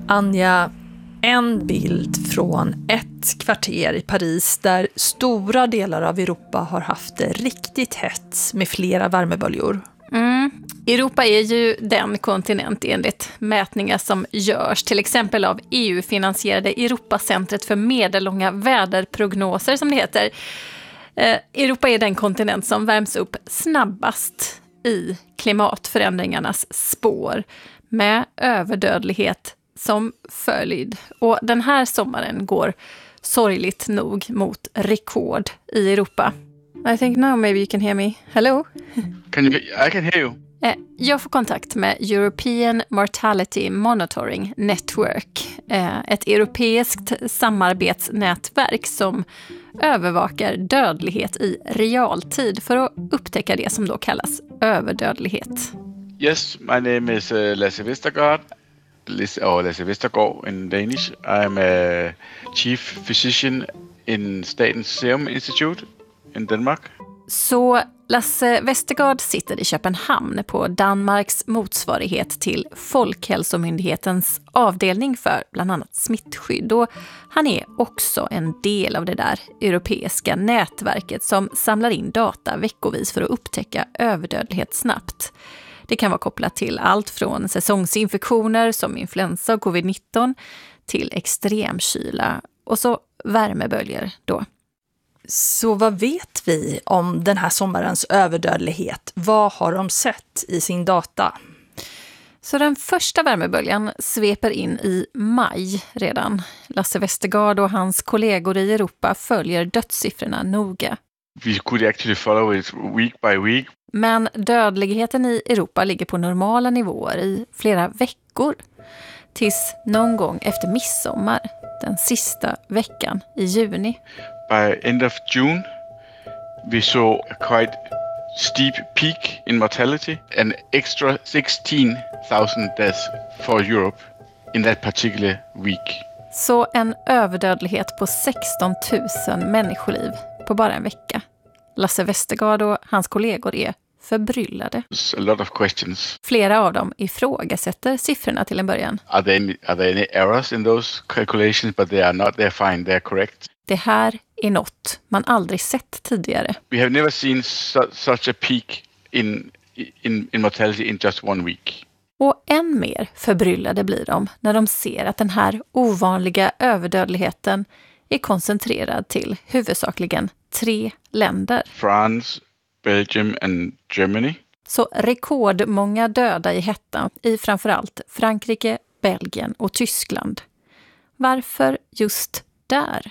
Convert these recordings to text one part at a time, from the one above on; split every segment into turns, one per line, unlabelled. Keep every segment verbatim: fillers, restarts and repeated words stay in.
Anja, en bild från ett kvarter i Paris där stora delar av Europa har haft det riktigt hett med flera värmeböljor.
Mm. Europa är ju den kontinent enligt mätningar som görs till exempel av E U-finansierade Europacentret för medellånga väderprognoser som det heter. Eh, Europa är den kontinent som värms upp snabbast i klimatförändringarnas spår med överdödlighet som följd. Och den här sommaren går sorgligt nog mot rekord i Europa. I think now maybe you can hear me. Hello?
Can you, I can hear you.
Jag får kontakt med European Mortality Monitoring Network, ett europeiskt samarbetsnätverk som övervakar dödlighet i realtid för att upptäcka det som då kallas överdödlighet.
Yes, my name is uh, Lasse Vestergaard, or Lasse Vestergaard in Danish. I'm a chief physician in Statens Serum Institute in Denmark.
Så Lasse Vestergaard sitter i Köpenhamn på Danmarks motsvarighet till Folkhälsomyndighetens avdelning för bland annat smittskydd. Och han är också en del av det där europeiska nätverket som samlar in data veckovis för att upptäcka överdödlighet snabbt. Det kan vara kopplat till allt från säsongsinfektioner som influensa och covid nitton till extremkyla och så värmeböljor då.
Så vad vet vi om den här sommarens överdödlighet? Vad har de sett i sin data?
Så den första värmeböljan sveper in i maj redan. Lasse Vestergaard och hans kollegor i Europa följer dödssiffrorna noga.
We could actually follow it week by week.
Men dödligheten i Europa ligger på normala nivåer i flera veckor. Tills någon gång efter midsommar, den sista veckan i juni.
By end of June, we saw a quite steep peak in mortality, an extra sixteen thousand deaths for Europe in that particular week.
Så en överdödlighet på sexton tusen människoliv på bara en vecka. Lasse Vestergaard och hans kollegor är förbryllade.
A lot of questions.
Flera av dem ifrågasätter siffrorna till en början.
Are there any, are there any errors in those calculations? But they are not. They're fine. They're correct.
Det här är något man aldrig sett tidigare.
We have never seen su- such a peak in, in, in mortality in just one week.
Och än mer förbryllade blir de när de ser att den här ovanliga överdödligheten är koncentrerad till huvudsakligen tre länder.
France, Belgium and Germany.
Så rekordmånga döda i hettan i framförallt Frankrike, Belgien och Tyskland. Varför just där?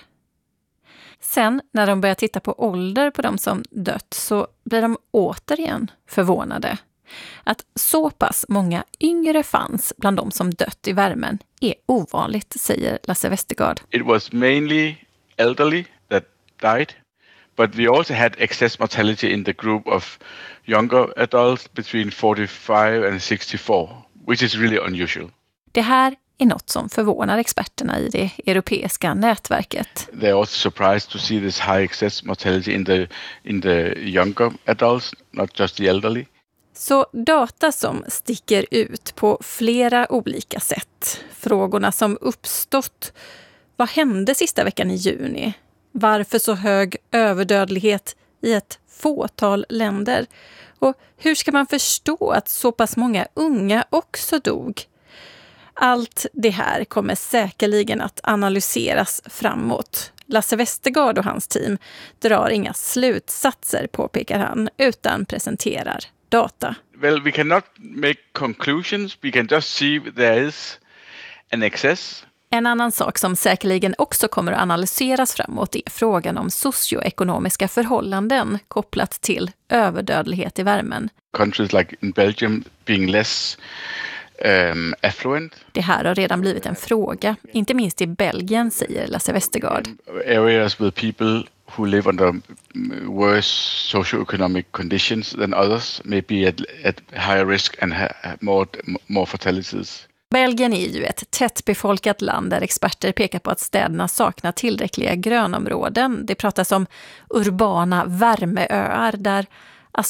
Sen när de börjar titta på ålder på de som dött så blir de återigen förvånade. Att så pass många yngre fanns bland de som dött i värmen är ovanligt, säger Lasse Vestergaard.
It was mainly elderly that died, but we also had excess mortality in the group of younger adults between forty-five and sixty-four, which is really unusual.
Det här är något som förvånar experterna i det europeiska nätverket.
They are also surprised to see this high excess mortality in the in the younger adults, not just the elderly.
Så data som sticker ut på flera olika sätt. Frågorna som uppstått. Vad hände sista veckan i juni? Varför så hög överdödlighet i ett fåtal länder? Och hur ska man förstå att så pass många unga också dog? Allt det här kommer säkerligen att analyseras framåt. Lasse Vestergaard och hans team drar inga slutsatser, påpekar han, utan presenterar data.
Well, we cannot make conclusions. We can just see there is an excess.
En annan sak som säkerligen också kommer att analyseras framåt är frågan om socioekonomiska förhållanden kopplat till överdödlighet i värmen.
Countries like in Belgium being less um, affluent.
Det här har redan blivit en fråga, inte minst i Belgien, säger Lasse Vestergaard.
Areas with people who live under worse socioeconomic conditions than others may be at, at higher risk and ha- more, more fatalities.
Belgien är ju ett tättbefolkat land där experter pekar på att städerna saknar tillräckliga grönområden. Det pratas om urbana värmeöar där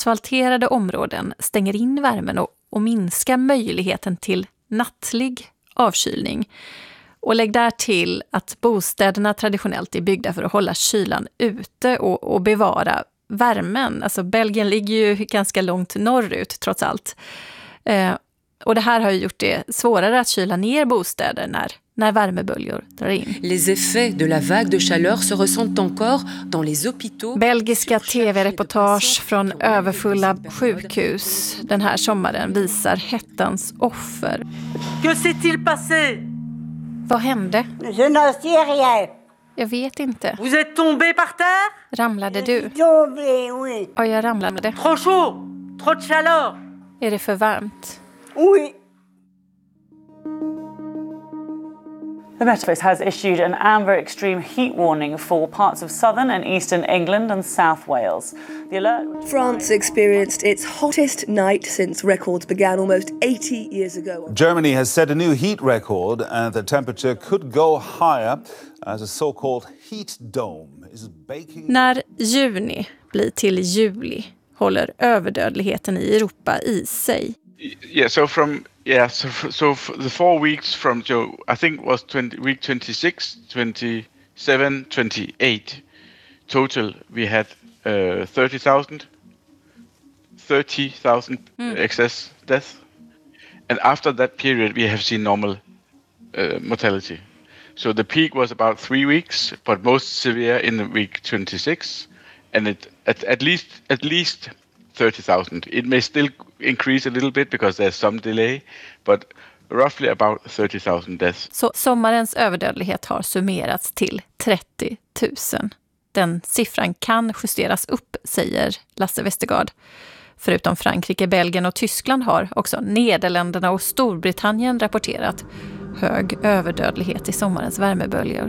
asfalterade områden stänger in värmen och, och minskar möjligheten till nattlig avkylning. Och lägg där till att bostäderna traditionellt är byggda för att hålla kylan ute och, och bevara värmen. Alltså Belgien ligger ju ganska långt norrut trots allt. Eh, och det här har ju gjort det svårare att kyla ner bostäder när, när värmeböljor drar in.
Les effets de la vague de chaleur se ressentent encore dans les hôpitaux.
Belgiska tv-reportage från överfulla sjukhus den här sommaren visar hettans offer.
Que s'est-il passé?
Vad hände?
Je n'en sais rien.
Jag vet inte.
Vous êtes tombé par terre?
Ramlade du?
Tombé, oui.
Ja, jag ramlade.
Trop chaud? Trop de chaleur?
Är det för varmt?
Oui.
The Met Office has issued an amber extreme heat warning for parts of southern and eastern England and South Wales. The alert...
France experienced its hottest night since records began almost eighty years ago.
Germany has set a new heat record and the temperature could go higher as a so-called heat dome is baking...
När juni blir till juli håller överdödligheten i Europa i sig.
Yeah, so from yeah, so f- so f- the four weeks from so I think it was twenty, week twenty-six, twenty-seven, twenty-eight total we had uh, thirty thousand thirty thousand mm. excess deaths, and after that period we have seen normal uh, mortality. So the peak was about three weeks, but most severe in the week twenty-six, and it at, at least at least thirty thousand. It may still increase a little bit because there's some delay, but roughly about thirty thousand deaths.
Så sommarens överdödlighet har summerats till trettio tusen. Den siffran kan justeras upp, säger Lasse Westergaard. Förutom Frankrike, Belgien och Tyskland har också Nederländerna och Storbritannien rapporterat hög överdödlighet i sommarens värmeböljor.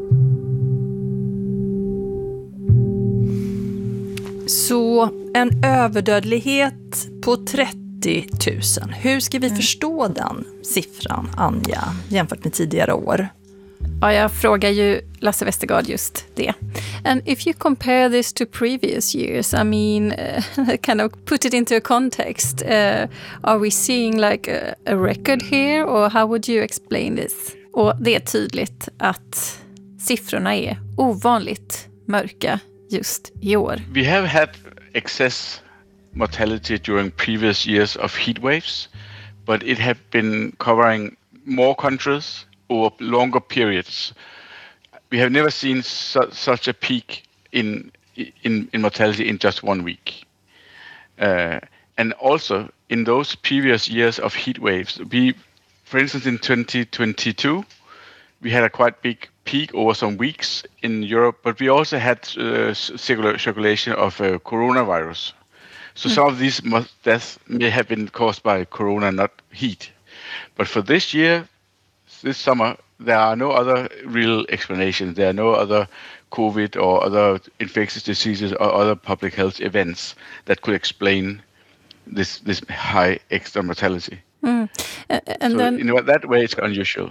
Så en överdödlighet på trettio tusen. Hur ska vi mm. förstå den siffran, Anja, jämfört med tidigare år?
Ja, jag frågar ju Lasse Westergaard just det. And if you compare this to previous years, I mean, uh, kind of put it into a context. Uh, are we seeing like a, a record here, or how would you explain this? Och det är tydligt att siffrorna är ovanligt mörka just i år.
We have had excess mortality during previous years of heat waves, but it have been covering more countries over longer periods. We have never seen su- such a peak in, in in mortality in just one week. Uh, and also in those previous years of heat waves, we, for instance, in twenty twenty-two, we had a quite big peak over some weeks in Europe, but we also had uh, circular circulation of uh, coronavirus. So mm. some of these deaths may have been caused by corona, not heat. But for this year, this summer, there are no other real explanations. There are no other COVID or other infectious diseases or other public health events that could explain this this high extra mortality.
Mm. Uh, and
so
then,
in that way, it's unusual.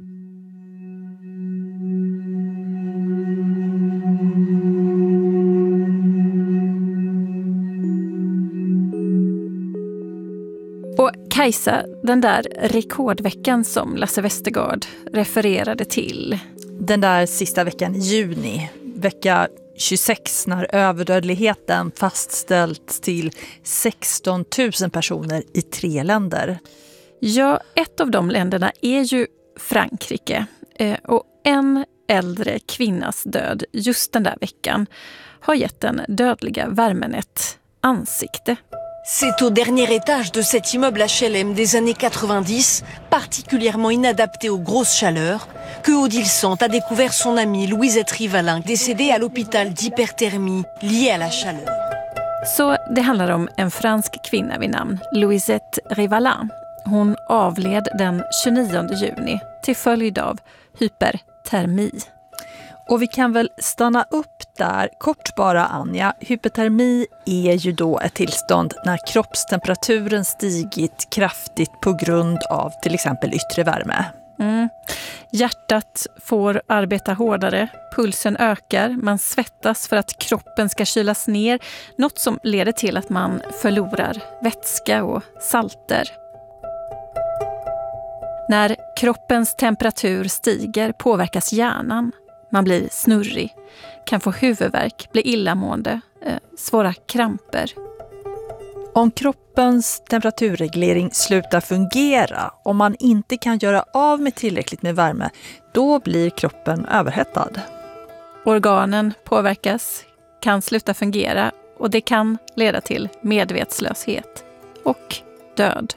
Och Kajsa, den där rekordveckan som Lasse Westergaard refererade till.
Den där sista veckan i juni, vecka tjugosex, när överdödligheten fastställts till sexton tusen personer i tre länder.
Ja, ett av de länderna är ju Frankrike. Och en äldre kvinnas död just den där veckan har gett den dödliga värmen ett ansikte.
C'est au dernier étage de cet immeuble H L M des années quatre-vingt-dix, particulièrement inadapté aux grosses chaleurs, que Odile Sant a découvert son amie Louisette Rivalin, décédée à l'hôpital d'hyperthermie liée à la chaleur.
Så det handlar om en fransk kvinna vid namn Louisette Rivalin. Hon avled den tjugonionde juni till följd av hypertermi.
Och vi kan väl stanna upp där, kort bara Anja. Hypotermi är ju då ett tillstånd när kroppstemperaturen stigit kraftigt på grund av till exempel yttre värme.
Mm. Hjärtat får arbeta hårdare, pulsen ökar, man svettas för att kroppen ska kylas ner. Något som leder till att man förlorar vätska och salter. När kroppens temperatur stiger påverkas hjärnan. Man blir snurrig, kan få huvudvärk, bli illamående, eh, svåra kramper.
Om kroppens temperaturreglering slutar fungera, om man inte kan göra av med tillräckligt med värme, då blir kroppen överhettad.
Organen påverkas, kan sluta fungera och det kan leda till medvetslöshet och död.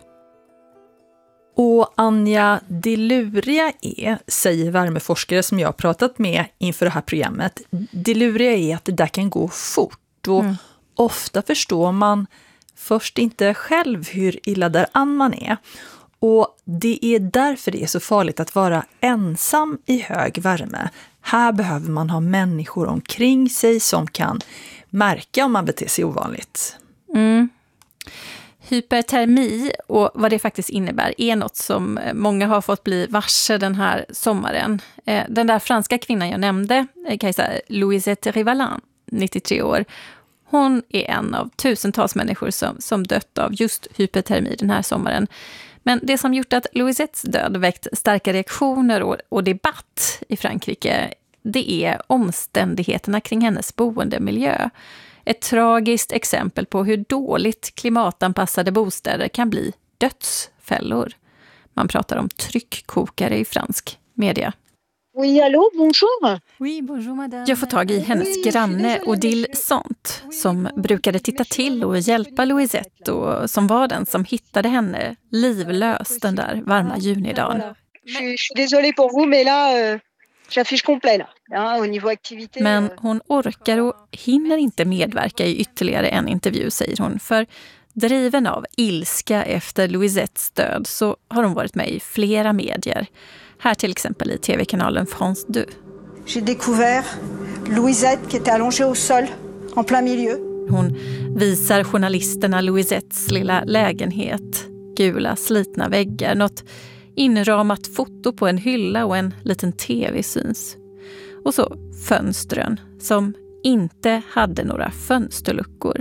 Och Anja, det luriga är, säger värmeforskare som jag har pratat med inför det här programmet, det luriga är att det där kan gå fort och mm. ofta förstår man först inte själv hur illa däran man är. Och det är därför det är så farligt att vara ensam i hög värme. Här behöver man ha människor omkring sig som kan märka om man beter sig ovanligt.
Mm. Hypertermi och vad det faktiskt innebär är något som många har fått bli varse den här sommaren. Den där franska kvinnan jag nämnde, kejsar Louisette Rivalan, nittiotre år, hon är en av tusentals människor som, som dött av just hypertermi den här sommaren. Men det som gjort att Louisettes död väckt starka reaktioner och, och debatt i Frankrike, det är omständigheterna kring hennes boendemiljö. Ett tragiskt exempel på hur dåligt klimatanpassade bostäder kan bli dödsfällor. Man pratar om tryckkokare i fransk media.
Oui, allô, bonjour.
Oui, bonjour madame. Jag får tag i hennes granne Odile Sant som brukade titta till och hjälpa Louisette och som var den som hittade henne livlös den där varma junidagen.
Je suis désolée pour vous, mais là euh, j'affiche complet là, hein, au niveau activité.
Men hon orkar och hinner inte medverka i ytterligare en intervju, säger hon, för driven av ilska efter Louisettes död så har hon varit med i flera medier. Här till exempel i tv-kanalen France deux.
J'ai découvert Louisette qui était allongée au sol, en plein milieu.
Hon visar journalisterna Louisettes lilla lägenhet. Gula, slitna väggar, något inramat foto på en hylla och en liten tv syns. Och så fönstren som inte hade några fönsterluckor.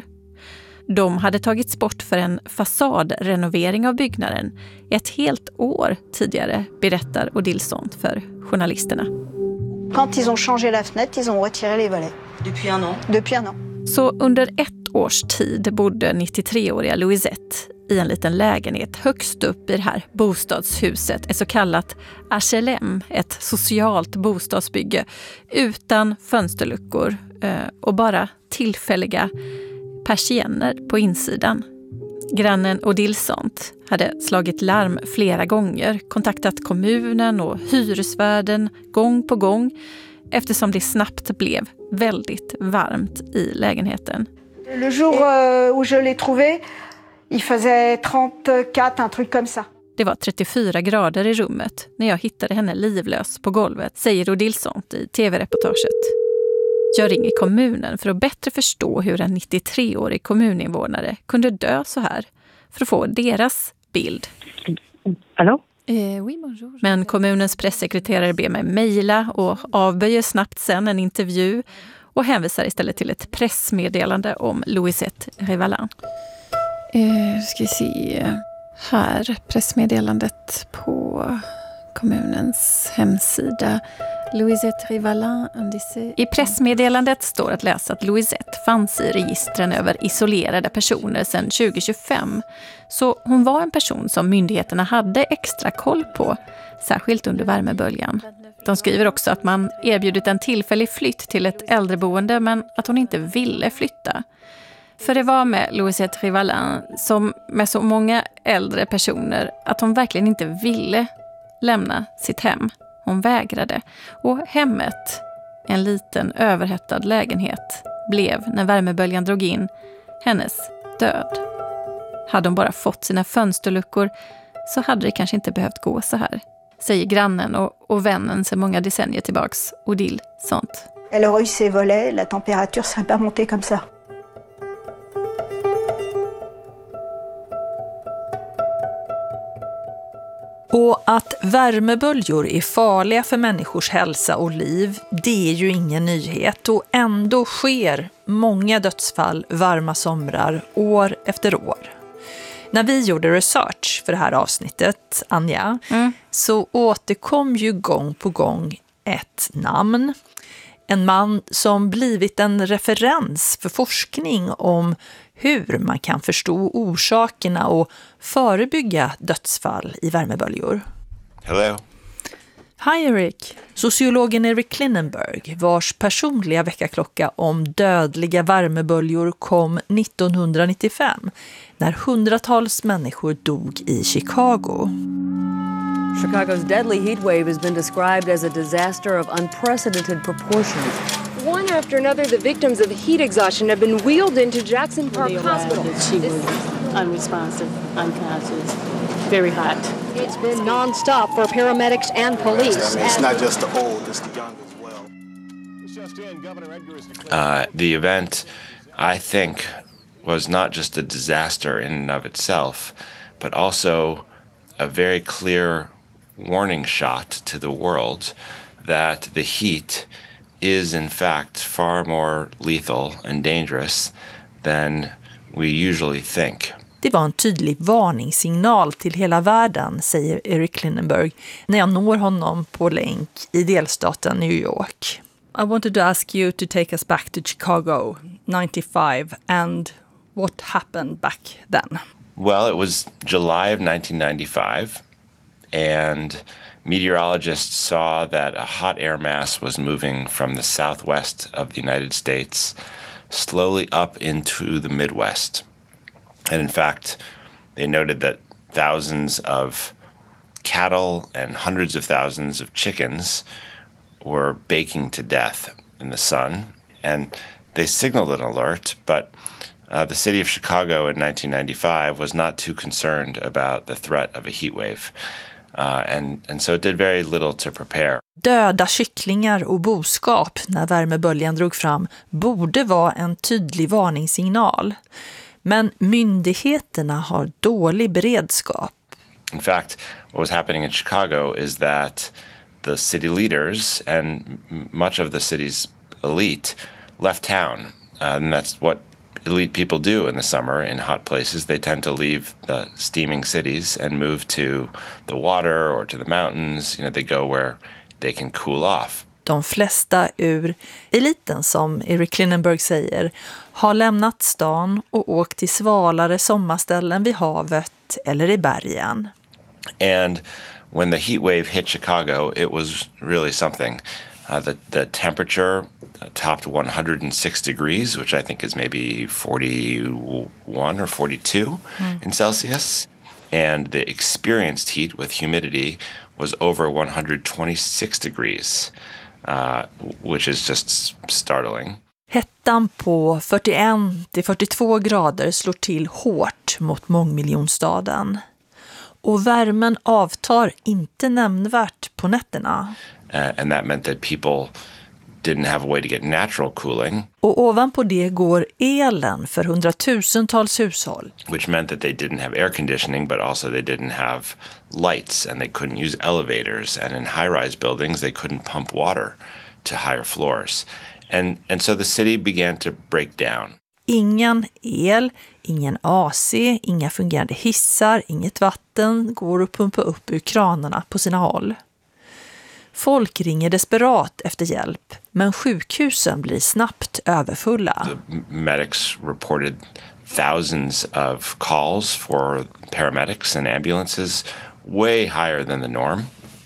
De hade tagits bort för en fasadrenovering av byggnaden ett helt år tidigare, berättar Odile Sant för journalisterna.
Quand ils ont changé la fenêtre, ils ont retiré les volets. Depuis un an. Depuis un an.
Så under ett års tid bodde nittiotre-åriga Louisette i en liten lägenhet högst upp i det här bostadshuset, ett så kallat H L M, ett socialt bostadsbygge utan fönsterluckor och bara tillfälliga persienner på insidan. Grannen Odile Sant hade slagit larm flera gånger, kontaktat kommunen och hyresvärden gång på gång eftersom det snabbt blev väldigt varmt i lägenheten.
Le jour où je l'ai trouvé, il faisait trente-quatre, un truc comme ça.
Det var trettiofyra grader i rummet när jag hittade henne livlös på golvet, säger Odile Sant i tv-reportaget. Jag ringer kommunen för att bättre förstå hur en nittiotre-årig kommuninvånare kunde dö så här, för att få deras bild.
Hallå?
Eh, oui, bonjour. Men kommunens pressekreterare ber mig mejla och avböjer snabbt sen en intervju och hänvisar istället till ett pressmeddelande om Louisette Rivalan. Eh, ska vi se här, pressmeddelandet på kommunens hemsida. Louisette Rivalan. I pressmeddelandet står att läsa att Louisette fanns i registren över isolerade personer sedan tjugo tjugofem. Så hon var en person som myndigheterna hade extra koll på, särskilt under värmeböljan. De skriver också att man erbjudit en tillfällig flytt till ett äldreboende men att hon inte ville flytta. För det var med Louisette Rivalan som med så många äldre personer att hon verkligen inte ville lämna sitt hem. Hon vägrade och hemmet, en liten överhettad lägenhet, blev när värmeböljan drog in hennes död. Hade hon bara fått sina fönsterluckor så hade det kanske inte behövt gå så här, säger grannen och, och vännen sedan många decennier tillbaks, Odile Sant.
Elle aurait eu ses volets, la température serait pas montée comme ça.
Och att värmeböljor är farliga för människors hälsa och liv, det är ju ingen nyhet. Och ändå sker många dödsfall varma somrar år efter år. När vi gjorde research för det här avsnittet, Anja, mm. så återkom ju gång på gång ett namn. En man som blivit en referens för forskning om hur man kan förstå orsakerna och förebygga dödsfall i värmeböljor.
Hello.
Hi Eric. Sociologen Eric Klinenberg, vars personliga väckarklocka om dödliga värmeböljor kom nittonhundranittiofem när hundratals människor dog i Chicago.
Chicago's deadly heat wave has been described as a disaster of unprecedented proportions.
One after another, the victims of heat exhaustion have been wheeled into Jackson Park Hospital.
She was unresponsive, unconscious, very hot.
It's been non-stop for paramedics and police.
I mean, it's not just the old, it's the young as
well. Uh, the event, I think, was not just a disaster in and of itself, but also a very clear warning shot to the world that the heat is in fact far more lethal and dangerous than we usually think.
Det var en tydlig varningssignal till hela världen, säger Eric Klinenberg när jag når honom på länk i delstaten New York. I wanted to ask you to take us back to Chicago, ninety-five, and what happened back then?
Well, it was July of nineteen ninety-five, and meteorologists saw that a hot air mass was moving from the southwest of the United States slowly up into the Midwest. And in fact, they noted that thousands of cattle and hundreds of thousands of chickens were baking to death in the sun. And they signaled an alert, but uh, the city of Chicago in nineteen ninety-five was not too concerned about the threat of a heat wave. Uh, and, and so it did very little to prepare.
Döda kycklingar och boskap när värmeböljan drog fram borde vara en tydlig varningssignal. Men myndigheterna har dålig beredskap.
In fact, what was happening in Chicago is that the city leaders and much of the city's elite left town. Uh, and that's what elite people do in the summer in hot places. They tend to leave the steaming cities and move to the water or to the mountains. You know, they go where they can cool off.
De flesta ur eliten, som Eric Klinenberg säger, har lämnat stan och åkt till svalare sommarställen vid havet eller i bergen.
And when the heat wave hit Chicago, it was really something. Uh, the, the temperature topped one hundred six degrees, which I think is maybe forty-one or forty-two mm. in Celsius. And the experienced heat with humidity was over one hundred twenty-six degrees. Uh, which is just startling.
Hettan på fyrtioen till fyrtiotvå grader slår till hårt mot mångmiljonstaden. Och värmen avtar inte nämnvärt på nätterna.
Uh, and that meant that people didn't have a way to get natural cooling.
Och ovanpå det går elen för hundratusentals hushåll.
Which meant that they didn't have air conditioning, but also they didn't have lights, and they couldn't use elevators, and in high-rise buildings they couldn't pump water to higher floors. And and so the city began to break down.
Ingen el, ingen A C, inga fungerande hissar, inget vatten går att pumpa upp ur kranarna på sina håll. Folk ringer desperat efter hjälp, men sjukhusen blir snabbt överfulla.
The medics reported thousands of calls for paramedics and ambulances, way higher than the norm.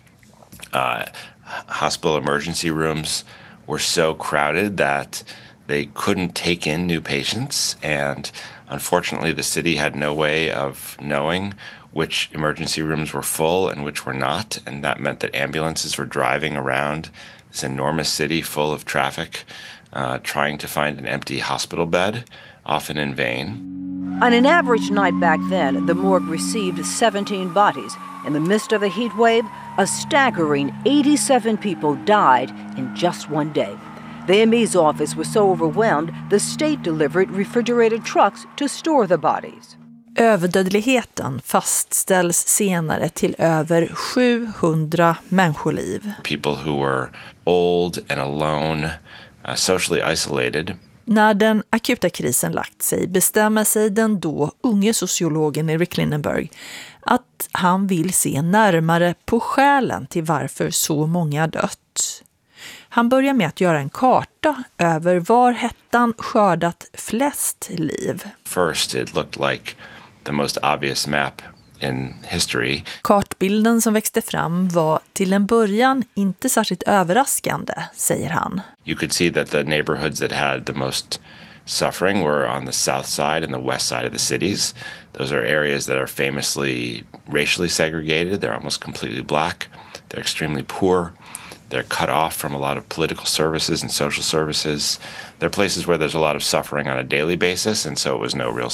Uh, hospital emergency rooms were so crowded that they couldn't take in new patients, and unfortunately the city had no way of knowing which emergency rooms were full and which were not, and that meant that ambulances were driving around this enormous city full of traffic, uh, trying to find an empty hospital bed, often in vain.
On an average night back then, the morgue received seventeen bodies. In the midst of the heat wave, a staggering eighty-seven people died in just one day. The M E's office was so overwhelmed, the state delivered refrigerated trucks to store the bodies.
Överdödligheten fastställs senare till över sjuhundra människoliv.
People who were old and alone, uh, socially isolated,
När den akuta krisen lagt sig bestämmer sig den då unge sociologen Eric Klinenberg att han vill se närmare på skälen till varför så många dött. Han börjar med att göra en karta över var hettan skördat flest liv.
First, it looked like the most obvious map in history.
Kartbilden som växte fram var till en början inte särskilt överraskande, säger han.
You could see that the neighborhoods that had the most suffering were on the south side and the west side of the cities. Those are areas that are famously racially segregated. They're almost completely black. They're extremely poor. They're cut off from a lot of political services and social services. They're places where there's a lot of suffering on a daily basis, and so it was no real